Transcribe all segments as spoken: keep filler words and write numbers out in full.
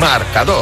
Marcador,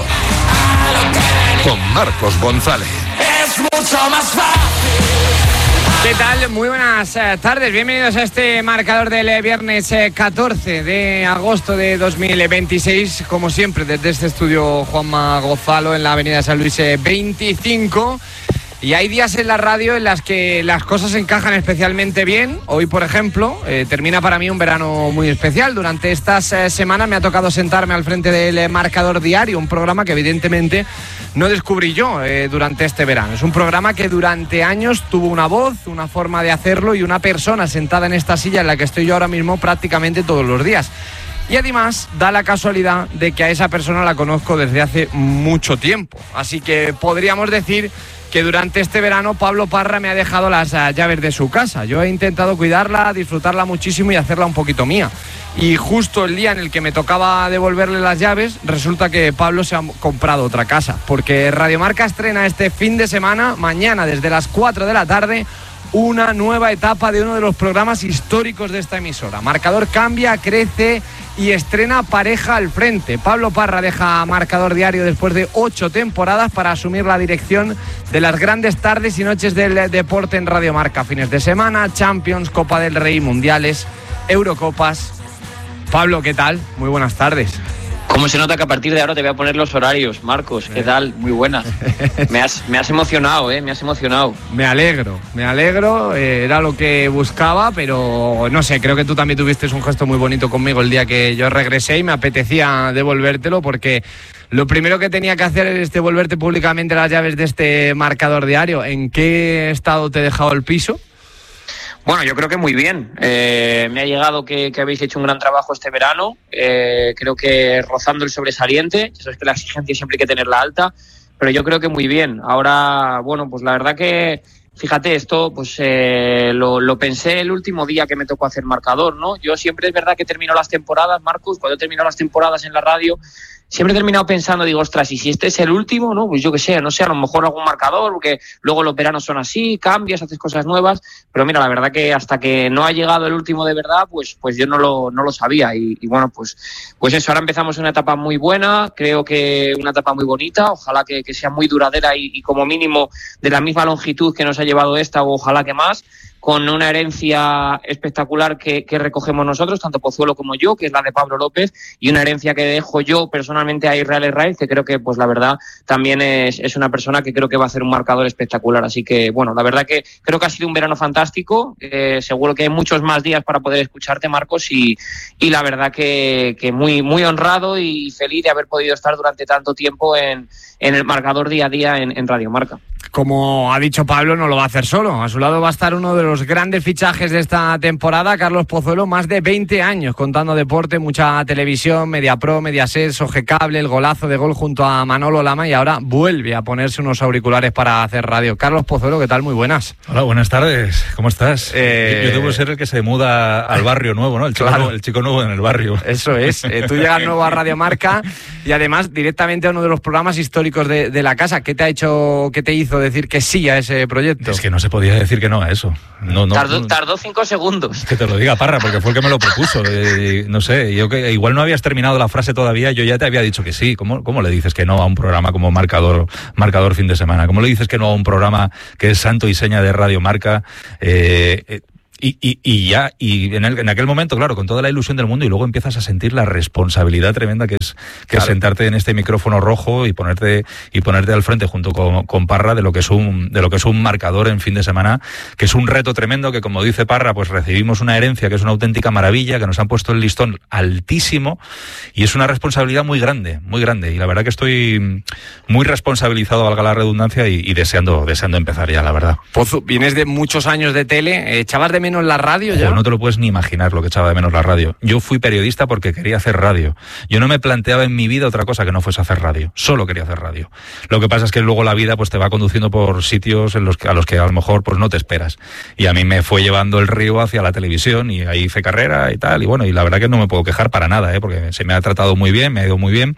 con Marcos González. Es mucho más fácil. ¿Qué tal? Muy buenas eh, tardes, bienvenidos a este marcador del eh, viernes eh, catorce de agosto de dos mil veintiséis, como siempre desde este estudio Juanma Gonzalo en la avenida San Luis eh, veinticinco. Y hay días en la radio en las que las cosas encajan especialmente bien. Hoy, por ejemplo, eh, termina para mí un verano muy especial. Durante estas eh, semanas me ha tocado sentarme al frente del eh, Marcador Diario, un programa que evidentemente no descubrí yo eh, durante este verano. Es un programa que durante años tuvo una voz, una forma de hacerlo y una persona sentada en esta silla en la que estoy yo ahora mismo prácticamente todos los días. Y además da la casualidad de que a esa persona la conozco desde hace mucho tiempo. Así que podríamos decir que durante este verano Pablo Parra me ha dejado las uh, llaves de su casa. Yo he intentado cuidarla, disfrutarla muchísimo y hacerla un poquito mía. Y justo el día en el que me tocaba devolverle las llaves, resulta que Pablo se ha comprado otra casa. Porque Radio Marca estrena este fin de semana, mañana desde las cuatro de la tarde, una nueva etapa de uno de los programas históricos de esta emisora. Marcador cambia, crece y estrena Pareja al Frente. Pablo Parra deja Marcador Diario después de ocho temporadas para asumir la dirección de las grandes tardes y noches del deporte en Radio Marca. Fines de semana, Champions, Copa del Rey, Mundiales, Eurocopas. Pablo, ¿qué tal? Muy buenas tardes. ¿Cómo se nota que a partir de ahora te voy a poner los horarios, Marcos? ¿Qué tal? Muy buenas. Me has, me has emocionado, ¿eh? Me has emocionado. Me alegro, me alegro. Eh, era lo que buscaba, pero no sé, creo que tú también tuviste un gesto muy bonito conmigo el día que yo regresé y me apetecía devolvértelo porque lo primero que tenía que hacer es devolverte públicamente las llaves de este Marcador Diario. ¿En qué estado te he dejado el piso? Bueno, yo creo que muy bien. Eh, me ha llegado que, que habéis hecho un gran trabajo este verano. Eh, creo que rozando el sobresaliente. Eso es que la exigencia siempre hay que tenerla alta. Pero yo creo que muy bien. Ahora, bueno, pues la verdad que, fíjate, esto pues eh, lo, lo pensé el último día que me tocó hacer Marcador, ¿no? Yo siempre es verdad que termino las temporadas, Marcos, cuando he terminado las temporadas en la radio, siempre he terminado pensando, digo, ostras, y si este es el último, ¿no? Pues yo qué sé, no sé, a lo mejor algún marcador, porque luego los veranos son así, cambias, haces cosas nuevas, pero mira, la verdad que hasta que no ha llegado el último de verdad, pues pues yo no lo no lo sabía, y, y bueno, pues pues eso, ahora empezamos una etapa muy buena, creo que una etapa muy bonita, ojalá que, que sea muy duradera y, y como mínimo de la misma longitud que nos ha llevado esta, o ojalá que más, con una herencia espectacular que, que recogemos nosotros, tanto Pozuelo como yo, que es la de Pablo López, y una herencia que dejo yo personalmente a Israel Herraiz, que creo que, pues la verdad, también es, es una persona que creo que va a hacer un marcador espectacular. Así que, bueno, la verdad que creo que ha sido un verano fantástico, eh, seguro que hay muchos más días para poder escucharte, Marcos, y, y la verdad que, que muy, muy honrado y feliz de haber podido estar durante tanto tiempo en, en el marcador día a día en, en Radio Marca. Como ha dicho Pablo, no lo va a hacer solo. A su lado va a estar uno de los grandes fichajes de esta temporada, Carlos Pozuelo, más de veinte años contando deporte, mucha televisión, Mediapro, Mediaset, Soge Cable, el golazo de gol junto a Manolo Lama, y ahora vuelve a ponerse unos auriculares para hacer radio. Carlos Pozuelo, ¿qué tal? Muy buenas. Hola, buenas tardes. ¿Cómo estás? Eh... Yo, yo debo ser el que se muda al barrio nuevo, ¿no? El chico, claro. nuevo, el chico nuevo en el barrio. Eso es. Eh, tú llegas nuevo a Radio Marca y además directamente a uno de los programas históricos de, de la casa. ¿Qué te ha hecho, qué te hizo decir que sí a ese proyecto? Es que no se podía decir que no a eso. No, no, tardó, no, tardó cinco segundos. Que te lo diga Parra, porque fue el que me lo propuso. Eh, no sé, yo que igual no habías terminado la frase todavía, yo ya te había dicho que sí. ¿Cómo, cómo le dices que no a un programa como Marcador, Marcador Fin de Semana? ¿Cómo le dices que no a un programa que es santo y seña de Radio Marca? Eh, eh, Y, y, y ya, y en, el, en aquel momento, claro, con toda la ilusión del mundo, y luego empiezas a sentir la responsabilidad tremenda que es que claro. es sentarte en este micrófono rojo y ponerte y ponerte al frente junto con, con Parra de lo que es un de lo que es un marcador en fin de semana, que es un reto tremendo, que como dice Parra, pues recibimos una herencia que es una auténtica maravilla, que nos han puesto el listón altísimo y es una responsabilidad muy grande, muy grande, y la verdad que estoy muy responsabilizado, valga la redundancia, y, y deseando deseando empezar ya, la verdad. Pozu, vienes de muchos años de tele, echabas de menos la radio ya. Ojo, no te lo puedes ni imaginar lo que echaba de menos la radio. Yo fui periodista porque quería hacer radio. Yo no me planteaba en mi vida otra cosa que no fuese hacer radio. Solo quería hacer radio. Lo que pasa es que luego la vida pues te va conduciendo por sitios en los que, a los que a lo mejor pues no te esperas. Y a mí me fue llevando el río hacia la televisión y ahí hice carrera y tal. Y bueno, y la verdad que no me puedo quejar para nada, ¿eh? Porque se me ha tratado muy bien, me ha ido muy bien.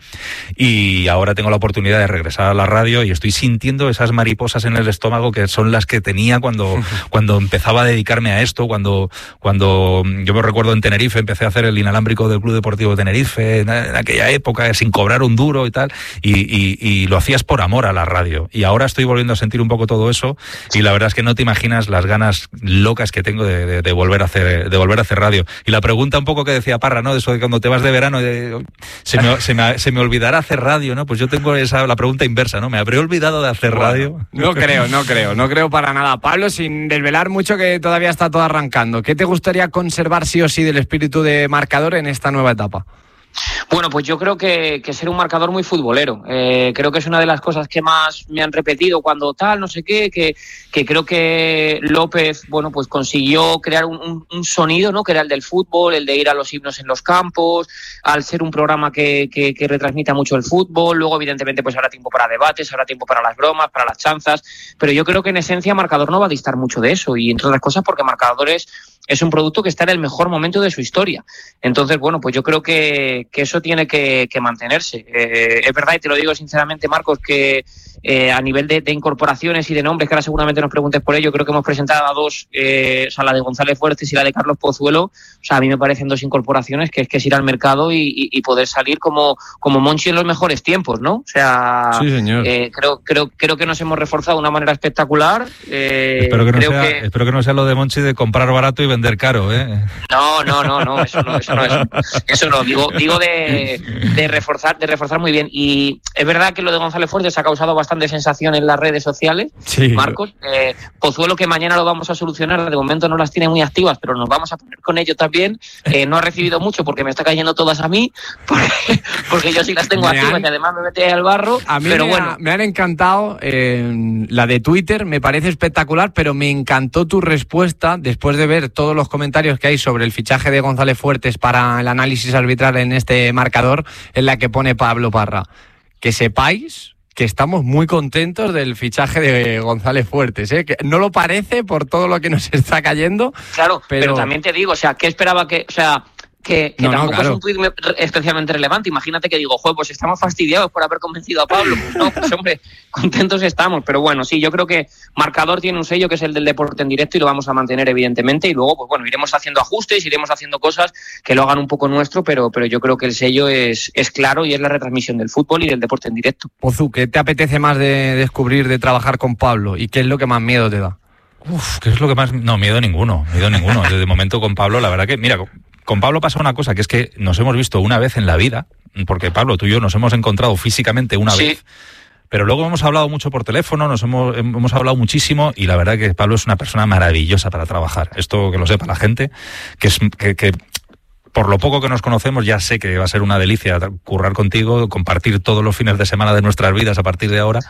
Y ahora tengo la oportunidad de regresar a la radio y estoy sintiendo esas mariposas en el estómago que son las que tenía cuando, cuando empezaba a dedicarme a esto. gustó cuando, cuando yo me recuerdo en Tenerife, empecé a hacer el inalámbrico del Club Deportivo Tenerife, en, en aquella época, sin cobrar un duro y tal, y, y, y lo hacías por amor a la radio. Y ahora estoy volviendo a sentir un poco todo eso, y la verdad es que no te imaginas las ganas locas que tengo de, de, de volver a hacer, de volver a hacer radio. Y la pregunta un poco que decía Parra, ¿no? De eso de cuando te vas de verano, de, se, me, se, me, se me olvidará hacer radio, ¿no? Pues yo tengo esa, la pregunta inversa, ¿no? ¿Me habré olvidado de hacer bueno, radio? No creo, no creo, no creo para nada. Pablo, sin desvelar mucho, que todavía está todo arrancando, ¿qué te gustaría conservar sí o sí del espíritu de marcador en esta nueva etapa? Bueno, pues yo creo que, que ser un marcador muy futbolero. Eh, creo que es una de las cosas que más me han repetido cuando tal, no sé qué, que, que creo que López, bueno, pues consiguió crear un, un, un sonido, ¿no? Que era el del fútbol, el de ir a los himnos en los campos, al ser un programa que, que, que retransmita mucho el fútbol. Luego, evidentemente, pues habrá tiempo para debates, habrá tiempo para las bromas, para las chanzas, pero yo creo que en esencia Marcador no va a distar mucho de eso, y entre otras cosas porque Marcadores es un producto que está en el mejor momento de su historia. Entonces, bueno, pues yo creo que, que eso tiene que, que mantenerse. Eh, es verdad, y te lo digo sinceramente, Marcos, que eh, a nivel de, de incorporaciones y de nombres, que ahora seguramente nos preguntes por ello, creo que hemos presentado a dos, eh, o sea, la de González Fuertes y la de Carlos Pozuelo. O sea, a mí me parecen dos incorporaciones que es que es ir al mercado y, y, y poder salir como, como Monchi en los mejores tiempos, ¿no? O sea, sí, señor. Eh, creo, creo, creo que nos hemos reforzado de una manera espectacular. Eh, espero, que no creo sea, que... espero que no sea lo de Monchi de comprar barato y vender caro, ¿eh? No, no, no, no, eso no, eso no, eso, eso no. Digo, digo de, de reforzar, de reforzar muy bien. Y es verdad que lo de González Fuertes ha causado bastante sensación en las redes sociales, sí. Marcos. Eh, Pozuelo, que mañana lo vamos a solucionar, de momento no las tiene muy activas, pero nos vamos a poner con ello también. Eh, no ha recibido mucho porque me está cayendo todas a mí, porque, porque yo sí las tengo me activas han, y además me metí al barro. A mí pero me, bueno. ha, me han encantado eh, la de Twitter, me parece espectacular, pero me encantó tu respuesta después de ver todos los comentarios que hay sobre el fichaje de González Fuertes para el análisis arbitral en este marcador, en la que pone Pablo Parra. Que sepáis que estamos muy contentos del fichaje de González Fuertes, ¿eh? Que no lo parece por todo lo que nos está cayendo. Claro, pero, pero también te digo, o sea, ¿qué esperaba que...? O sea, que, que no, tampoco no, claro. es un tuit especialmente relevante. Imagínate que digo, joder, pues estamos fastidiados por haber convencido a Pablo. Pues no, pues hombre, contentos estamos. Pero bueno, sí, yo creo que Marcador tiene un sello que es el del deporte en directo y lo vamos a mantener, evidentemente. Y luego, pues bueno, iremos haciendo ajustes, iremos haciendo cosas que lo hagan un poco nuestro, pero, pero yo creo que el sello es, es claro y es la retransmisión del fútbol y del deporte en directo. Pozu, ¿qué te apetece más de descubrir, de trabajar con Pablo? ¿Y qué es lo que más miedo te da? Uf, ¿qué es lo que más...? No, miedo ninguno, miedo ninguno. Desde el momento con Pablo, la verdad que, mira... Con Pablo pasa una cosa, que es que nos hemos visto una vez en la vida, porque Pablo, tú y yo nos hemos encontrado físicamente una sí. vez, pero luego hemos hablado mucho por teléfono, nos hemos, hemos hablado muchísimo, y la verdad que Pablo es una persona maravillosa para trabajar. Esto que lo sepa la gente, que es que, que por lo poco que nos conocemos ya sé que va a ser una delicia currar contigo, compartir todos los fines de semana de nuestras vidas a partir de ahora,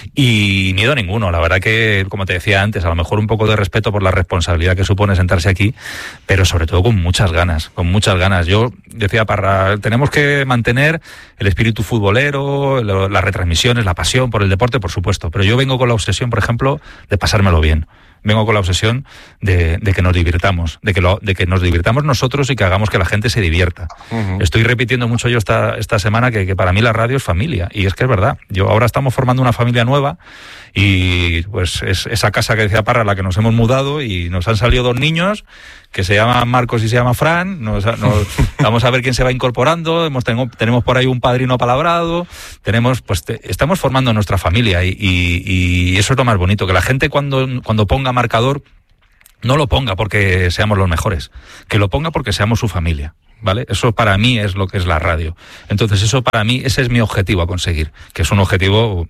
y miedo ninguno. La verdad que, como te decía antes, a lo mejor un poco de respeto por la responsabilidad que supone sentarse aquí, pero sobre todo con muchas ganas, con muchas ganas. Yo decía, Parra, tenemos que mantener el espíritu futbolero, lo, las retransmisiones, la pasión por el deporte, por supuesto, pero yo vengo con la obsesión, por ejemplo, de pasármelo bien. Vengo con la obsesión de, de que nos divirtamos, de que, lo, de que nos divirtamos nosotros y que hagamos que la gente se divierta. Uh-huh. Estoy repitiendo mucho yo esta, esta semana que, que para mí la radio es familia, y es que es verdad. Yo ahora estamos formando una familia nueva, y pues es esa casa que decía Parra, a la que nos hemos mudado, y nos han salido dos niños que se llaman Marcos y se llama Fran. Nos, nos, vamos a ver quién se va incorporando. Hemos, tengo, tenemos por ahí un padrino apalabrado. Tenemos, pues te, estamos formando nuestra familia, y, y, y eso es lo más bonito, que la gente cuando, cuando ponga Marcador no lo ponga porque seamos los mejores, que lo ponga porque seamos su familia. ¿Vale? Eso para mí es lo que es la radio. Entonces eso para mí, ese es mi objetivo a conseguir, que es un objetivo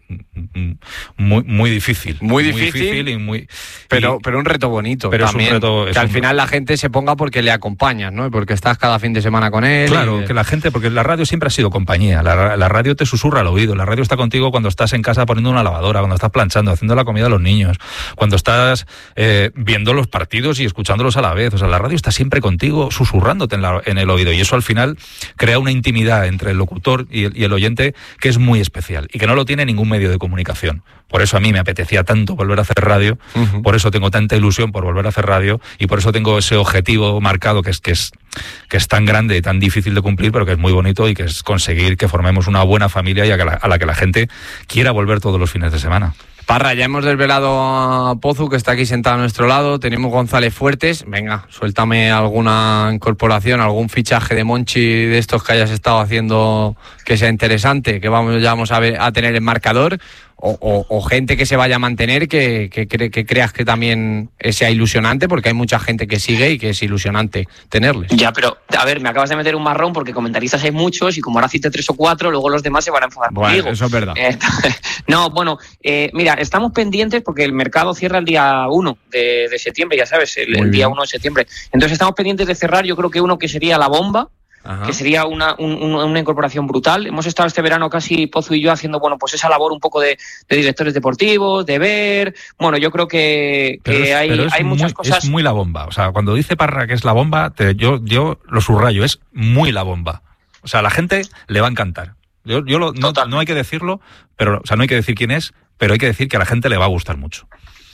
muy muy difícil. Muy difícil, muy difícil y muy... Pero, y, pero un reto bonito pero también, es un reto, es que al un... final la gente se ponga porque le acompañas, ¿no? Porque estás cada fin de semana con él. Claro, y... que la gente, porque la radio siempre ha sido compañía, la, la radio te susurra al oído, la radio está contigo cuando estás en casa poniendo una lavadora, cuando estás planchando, haciendo la comida a los niños, cuando estás eh, viendo los partidos y escuchándolos a la vez. O sea, la radio está siempre contigo, susurrándote en, la, en el oído, y eso al final crea una intimidad entre el locutor y el, y el oyente que es muy especial y que no lo tiene ningún medio de comunicación. Por eso a mí me apetecía tanto volver a hacer radio, uh-huh. Por eso tengo tanta ilusión por volver a hacer radio, y por eso tengo ese objetivo marcado que es, que es, que es tan grande y tan difícil de cumplir, pero que es muy bonito, y que es conseguir que formemos una buena familia y a la, a la que la gente quiera volver todos los fines de semana. Parra, ya hemos desvelado a Pozu, que está aquí sentado a nuestro lado. Tenemos González Fuertes. Venga, suéltame alguna incorporación, algún fichaje de Monchi de estos que hayas estado haciendo que sea interesante, que vamos, ya vamos a, ver, a tener en marcador. O, o, o gente que se vaya a mantener, que, que, que, que creas que también sea ilusionante, porque hay mucha gente que sigue y que es ilusionante tenerles. Ya, pero a ver, me acabas de meter un marrón porque comentaristas hay muchos y como ahora cite tres o cuatro, luego los demás se van a enfadar bueno, conmigo. Eso es verdad. Eh, no, bueno, eh, mira, estamos pendientes porque el mercado cierra el día uno de, de septiembre, ya sabes, el, el día uno de septiembre. Entonces estamos pendientes de cerrar, yo creo que uno que sería la bomba. Ajá. Que sería una, un, una incorporación brutal. Hemos estado este verano casi Pozu y yo haciendo, bueno, pues esa labor un poco de, de directores deportivos, de ver. Bueno, yo creo que, que es, hay, hay muy, muchas cosas. Es muy la bomba. O sea, cuando dice Parra que es la bomba, te, yo, yo lo subrayo, es muy la bomba. O sea, a la gente le va a encantar. Yo, yo lo, no, no hay que decirlo, pero, o sea, no hay que decir quién es, pero hay que decir que a la gente le va a gustar mucho.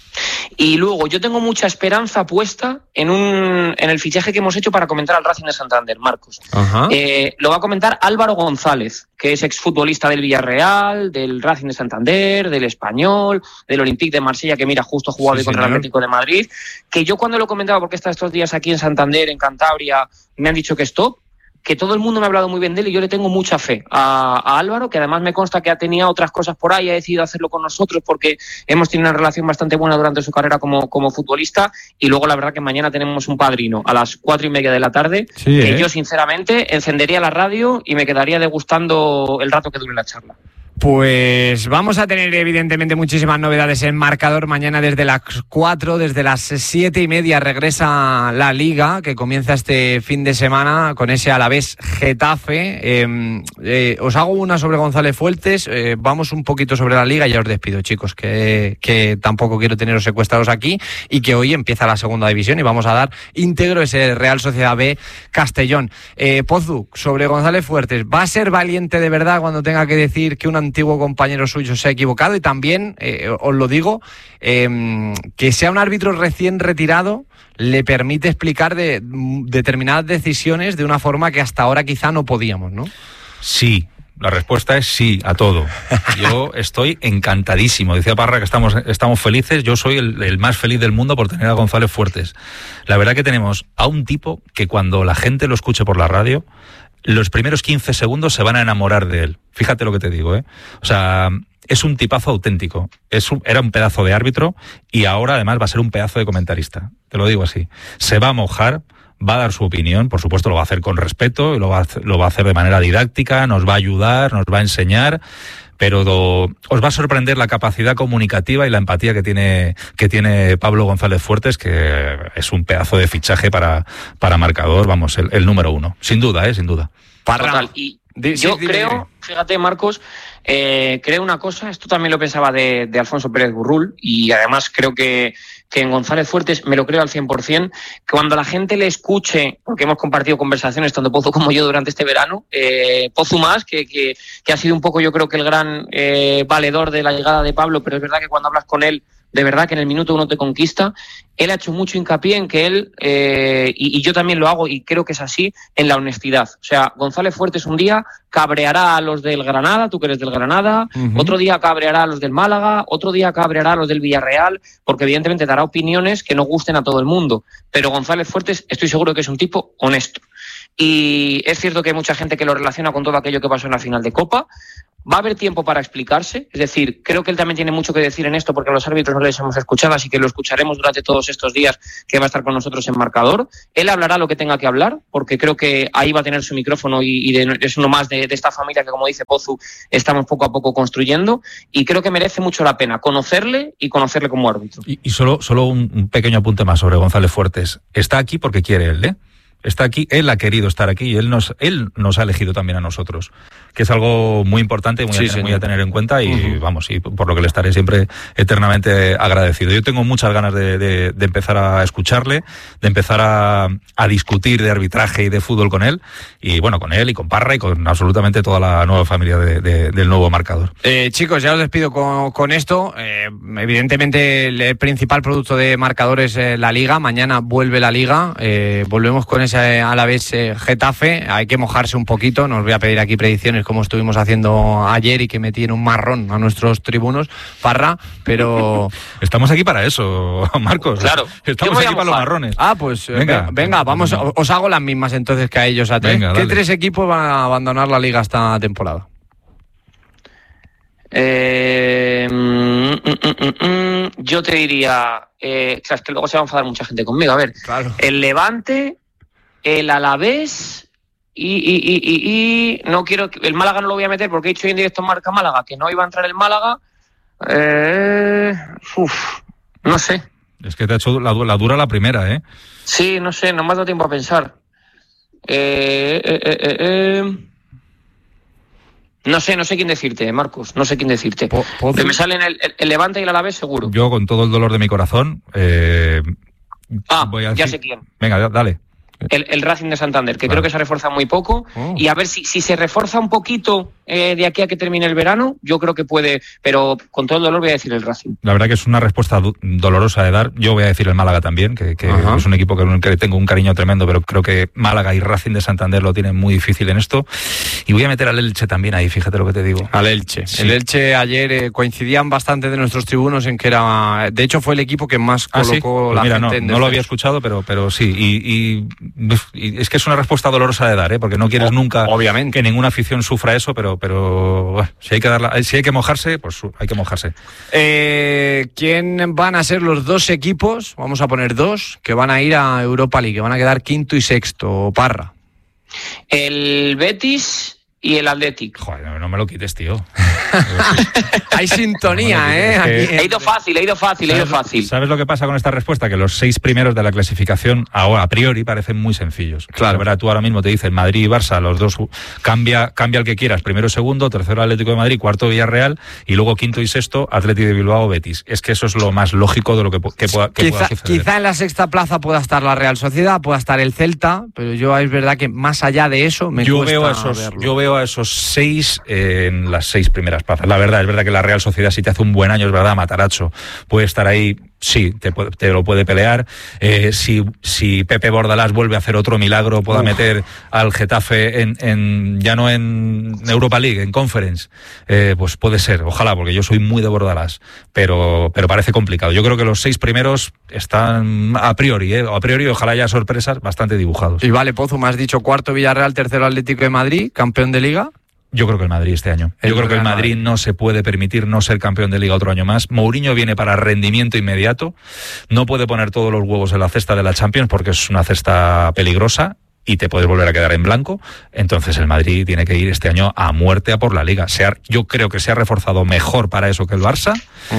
Y luego, yo tengo mucha esperanza puesta en un en el fichaje que hemos hecho para comentar al Racing de Santander, Marcos. Eh, lo va a comentar Álvaro González, que es exfutbolista del Villarreal, del Racing de Santander, del Español, del Olympique de Marsella, que mira, justo ha jugado sí, contra el Atlético de Madrid. Que yo cuando lo comentaba, porque está estos días aquí en Santander, en Cantabria, me han dicho que es top, que todo el mundo me ha hablado muy bien de él y yo le tengo mucha fe a, a Álvaro, que además me consta que ha tenido otras cosas por ahí, ha decidido hacerlo con nosotros porque hemos tenido una relación bastante buena durante su carrera como, como futbolista, y luego la verdad que mañana tenemos un padrino a las cuatro y media de la tarde, sí, que ¿eh? Yo sinceramente encendería la radio y me quedaría degustando el rato que dure la charla. Pues vamos a tener evidentemente muchísimas novedades en marcador. Mañana desde las cuatro, desde las siete y media regresa la Liga, que comienza este fin de semana con ese Alavés Getafe. Eh, eh, os hago una sobre González Fuertes, eh, vamos un poquito sobre la Liga y ya os despido, chicos, que, que tampoco quiero teneros secuestrados aquí, y que hoy empieza la segunda división y vamos a dar íntegro ese Real Sociedad B Castellón. Eh, Pozu, sobre González Fuertes, ¿va a ser valiente de verdad cuando tenga que decir que una antiguo compañero suyo se ha equivocado? Y también, eh, os lo digo, eh, que sea un árbitro recién retirado le permite explicar de, de determinadas decisiones de una forma que hasta ahora quizá no podíamos, ¿no? Sí. La respuesta es sí a todo. Yo estoy encantadísimo. Decía Parra que estamos, estamos felices. Yo soy el, el más feliz del mundo por tener a González Fuertes. La verdad que tenemos a un tipo que cuando la gente lo escuche por la radio, los primeros quince segundos se van a enamorar de él. Fíjate lo que te digo, ¿eh? O sea, es un tipazo auténtico. Es un, era un pedazo de árbitro y ahora además va a ser un pedazo de comentarista. Te lo digo así. Se va a mojar, va a dar su opinión, por supuesto lo va a hacer con respeto, lo va a hacer, lo va a hacer de manera didáctica, nos va a ayudar, nos va a enseñar, pero do, os va a sorprender la capacidad comunicativa y la empatía que tiene que tiene Pablo González Fuertes, que es un pedazo de fichaje para, para marcador, vamos, el, el número uno, sin duda, eh, sin duda. Total, y yo sí, creo, dime. Fíjate Marcos, eh, creo una cosa, esto también lo pensaba de, de Alfonso Pérez Burrul, y además creo que, que en González Fuertes me lo creo al cien por ciento, que cuando la gente le escuche, porque hemos compartido conversaciones tanto Pozu como yo durante este verano, eh, Pozu más, que, que, que ha sido un poco yo creo que el gran eh, valedor de la llegada de Pablo, pero es verdad que cuando hablas con él, de verdad que en el minuto uno te conquista. Él ha hecho mucho hincapié en que él, eh, y, y yo también lo hago y creo que es así, en la honestidad. O sea, González Fuertes un día cabreará a los del Granada, tú que eres del Granada, uh-huh. Otro día cabreará a los del Málaga, otro día cabreará a los del Villarreal, porque evidentemente dará opiniones que no gusten a todo el mundo. Pero González Fuertes estoy seguro que es un tipo honesto. Y es cierto que hay mucha gente que lo relaciona con todo aquello que pasó en la final de Copa. Va a haber tiempo para explicarse, es decir, creo que él también tiene mucho que decir en esto porque a los árbitros no les hemos escuchado, así que lo escucharemos durante todos estos días que va a estar con nosotros en marcador. Él hablará lo que tenga que hablar, porque creo que ahí va a tener su micrófono y, y de, es uno más de, de esta familia que, como dice Pozu, estamos poco a poco construyendo, y creo que merece mucho la pena conocerle y conocerle como árbitro. Y, y solo, solo un, un pequeño apunte más sobre González Fuertes. Está aquí porque quiere él, ¿eh? Está aquí, él ha querido estar aquí y él nos, él nos ha elegido también a nosotros, que es algo muy importante y muy, sí, a, tener, muy a tener en cuenta y uh-huh. vamos, y por lo que le estaré siempre eternamente agradecido. Yo tengo muchas ganas de, de, de empezar a escucharle, de empezar a, a discutir de arbitraje y de fútbol con él, y bueno, con él y con Parra y con absolutamente toda la nueva familia de, de, del nuevo marcador. Eh, chicos, ya os despido con, con esto. Eh, evidentemente el principal producto de marcador es eh, la Liga. Mañana vuelve la Liga, eh, volvemos con ese viernes eh, a la vez eh, Getafe, hay que mojarse un poquito, no os voy a pedir aquí predicciones como estuvimos haciendo ayer y que metí en un marrón a nuestros tribunos, Parra, pero... Estamos aquí para eso, Marcos. Claro. Estamos aquí para los marrones. Ah, pues eh, venga, venga, venga, vamos, os hago las mismas entonces que a ellos a tres. Venga, ¿Qué dale. tres equipos van a abandonar la liga esta temporada? Eh, mm, mm, mm, mm, yo te diría, eh, claro, es que luego se va a enfadar mucha gente conmigo. A ver, Claro. el Levante, el Alavés y, y, y, y, y no quiero, el Málaga no lo voy a meter porque he dicho hoy en directo en Marca Málaga que no iba a entrar el Málaga. Eh, uf, no sé. Es que te ha hecho la, la dura la primera, ¿eh? Sí, no sé, no me ha dado tiempo a pensar. Eh, eh, eh, eh, eh. No sé, no sé quién decirte, Marcos, no sé quién decirte. Po- Pozo. Que me salen el, el, el Levante y el Alavés seguro. Yo, con todo el dolor de mi corazón, eh, ah, voy a ya decir- sé quién. Venga, dale. El, el Racing de Santander, que Vale. creo que se refuerza muy poco. Oh. Y a ver si, si se refuerza un poquito eh, de aquí a que termine el verano, yo creo que puede, pero con todo el dolor voy a decir el Racing. La verdad que es una respuesta du- dolorosa de dar. Yo voy a decir el Málaga también, que, que Ajá. es un equipo que, que tengo un cariño tremendo, pero creo que Málaga y Racing de Santander lo tienen muy difícil en esto. Y voy a meter al Elche también ahí, fíjate lo que te digo. Al Elche. Sí. El Elche ayer eh, coincidían bastante de nuestros tribunos en que era, de hecho fue el equipo que más Ah, sí. colocó Pues la mira, gente no, en no lo había descenso. escuchado, pero, pero sí. Y, y- y es que es una respuesta dolorosa de dar, ¿eh? Porque no quieres O- nunca obviamente. que ninguna afición sufra eso, pero, pero bueno, si hay que darla, si hay que mojarse, pues su- hay que mojarse. Eh, ¿Quién van a ser los dos equipos? Vamos a poner dos que van a ir a Europa League, que van a quedar quinto y sexto, Parra. El Betis y el Athletic. Joder, no, no me lo quites, tío. Hay sintonía, Bueno, ¿eh? es que- Aquí, He ido fácil, he ido fácil, he ido fácil. ¿Sabes lo que pasa con esta respuesta? Que los seis primeros de la clasificación ahora a priori parecen muy sencillos. Claro. La verdad, tú ahora mismo te dicen Madrid y Barça, los dos, cambia, cambia el que quieras. Primero, segundo, tercero Atlético de Madrid, cuarto Villarreal y luego quinto y sexto Atlético de Bilbao, Betis. Es que eso es lo más lógico de lo que, po- que pueda, que pueda Quizá, suceder. quizá en la sexta plaza pueda estar la Real Sociedad, pueda estar el Celta, pero yo es verdad que más allá de eso me yo cuesta veo a esos, verlo. yo veo a esos seis eh, en las seis primeras plazas. La verdad, es verdad que la Real Sociedad, si te hace un buen año, es verdad, Mataracho puede estar ahí, sí, te, puede- te lo puede pelear. Eh, si, si Pepe Bordalás vuelve a hacer otro milagro, pueda Uf. meter al Getafe en, en ya no en Europa League, en Conference, eh, pues puede ser, ojalá, porque yo soy muy de Bordalás, pero, pero parece complicado. Yo creo que los seis primeros están a priori, eh, a priori, ojalá haya sorpresas, bastante dibujados. Y vale, Pozo, me has dicho cuarto Villarreal, tercero Atlético de Madrid, campeón de Liga. Yo creo que el Madrid este año. El Yo creo que el Real Madrid Madrid. no se puede permitir no ser campeón de Liga otro año más. Mourinho viene para rendimiento inmediato. No puede poner todos los huevos en la cesta de la Champions porque es una cesta peligrosa y te puedes volver a quedar en blanco. Entonces el Madrid tiene que ir este año a muerte a por la Liga. Se ha- yo creo que se ha reforzado mejor para eso que el Barça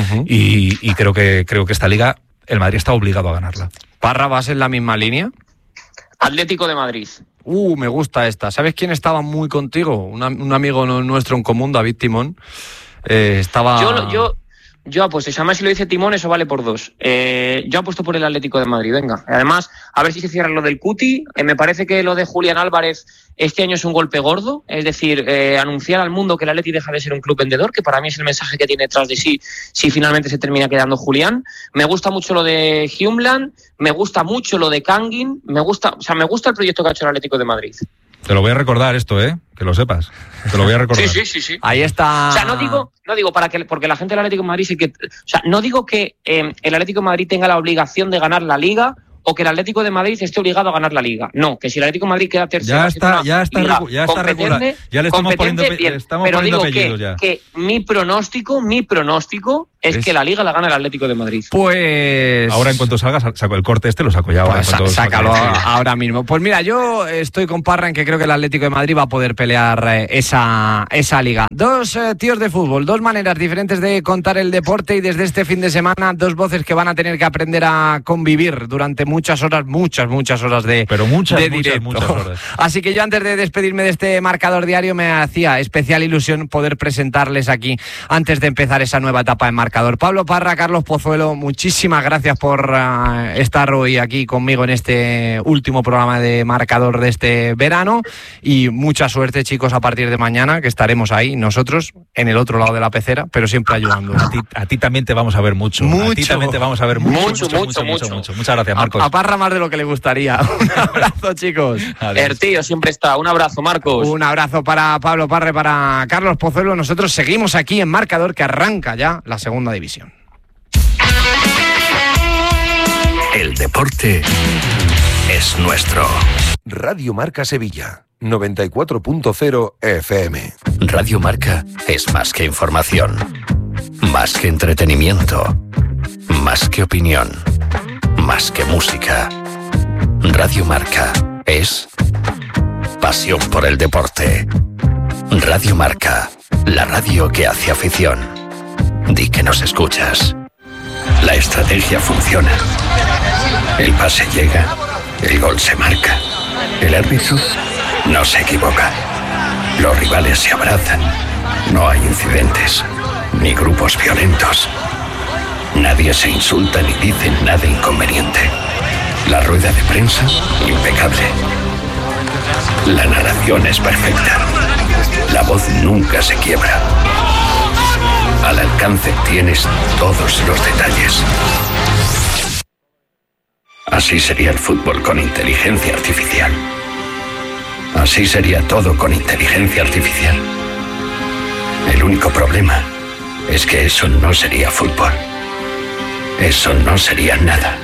y, y creo que creo que esta Liga el Madrid está obligado a ganarla. Parra, ¿vas en la misma línea? Atlético de Madrid. Uh, me gusta esta. ¿Sabes quién estaba muy contigo? Un, am- un amigo no- nuestro en común, David Timón. Eh, estaba... Yo, lo- yo, yo apuesto, y además si lo dice Timón, eso vale por dos. Eh, yo apuesto por el Atlético de Madrid, venga. Además, a ver si se cierra lo del Cuti. Eh, me parece que lo de Julián Álvarez este año es un golpe gordo. Es decir, eh, anunciar al mundo que el Atleti deja de ser un club vendedor, que para mí es el mensaje que tiene detrás de sí si finalmente se termina quedando Julián. Me gusta mucho lo de Humeland, me gusta mucho lo de Kangin, me gusta, o sea, me gusta el proyecto que ha hecho el Atlético de Madrid. Te lo voy a recordar esto, ¿eh? Que lo sepas. Te lo voy a recordar. Sí, sí, sí, sí. Ahí está... O sea, no digo, no digo para que, porque la gente del Atlético de Madrid sí que, o sea, no digo que eh, el Atlético de Madrid tenga la obligación de ganar la Liga o que el Atlético de Madrid esté obligado a ganar la Liga. No, que si el Atlético de Madrid queda tercero, Ya está, ya está, liga recu- ya está competente, regular. Ya le estamos competente, poniendo, pe- bien. le estamos Pero poniendo digo apellidos que, ya. que mi pronóstico, mi pronóstico es, Es- que la Liga la gana el Atlético de Madrid. Pues... Ahora en cuanto salga, sa- saco el corte este, lo saco ya ahora. Pues en sa- cuanto- sácalo cuanto- ahora mismo. Pues mira, yo estoy con Parra en que creo que el Atlético de Madrid va a poder pelear eh, esa, esa liga. Dos eh, tíos de fútbol, dos maneras diferentes de contar el deporte y desde este fin de semana dos voces que van a tener que aprender a convivir durante muchas horas, muchas, muchas horas de, Pero muchas, de muchas, directo. muchas horas. Así que yo antes de despedirme de este marcador diario me hacía especial ilusión poder presentarles aquí antes de empezar esa nueva etapa en Marca marcador. Pablo Parra, Carlos Pozuelo, muchísimas gracias por uh, estar hoy aquí conmigo en este último programa de Marcador de este verano y mucha suerte, chicos, a partir de mañana, que estaremos ahí nosotros en el otro lado de la pecera, pero siempre ayudando. A ti, a ti también te vamos a ver mucho. Mucho. A ti también te vamos a ver mucho, Mucho, mucho, mucho, mucho, mucho, mucho. mucho. Muchas gracias, Marcos. A, a Parra más de lo que le gustaría. Un abrazo, chicos. Adiós. El tío siempre está. Un abrazo, Marcos. Un abrazo para Pablo Parra y para Carlos Pozuelo. Nosotros seguimos aquí en Marcador, que arranca ya la segunda división. El deporte es nuestro. Radio Marca Sevilla, noventa y cuatro punto cero F M. Radio Marca es más que información, más que entretenimiento, más que opinión, más que música. Radio Marca es pasión por el deporte. Radio Marca, la radio que hace afición. Di que nos escuchas. La estrategia funciona. El pase llega, el gol se marca. El árbitro no se equivoca. Los rivales se abrazan. No hay incidentes, ni grupos violentos. Nadie se insulta ni dice nada inconveniente. La rueda de prensa, impecable. La narración es perfecta. La voz nunca se quiebra. Al alcance tienes todos los detalles. Así sería el fútbol con inteligencia artificial. Así sería todo con inteligencia artificial. El único problema es que eso no sería fútbol. Eso no sería nada.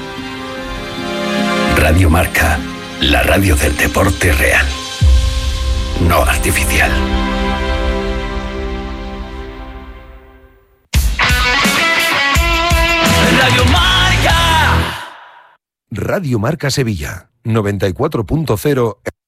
Radio Marca, la radio del deporte real, no artificial. Radio Marca. Radio Marca Sevilla, noventa y cuatro punto cero